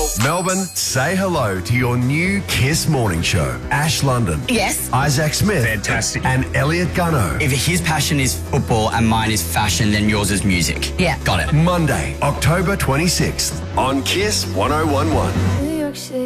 go. Melbourne, say hello to your new Kiss Morning Show. Ash London. Yes. Isaac Smith. Fantastic. And Elliot Gunno. If his passion is football and mine is fashion, then yours is music. Yeah. Got it. Monday, October 26th on Kiss 1011.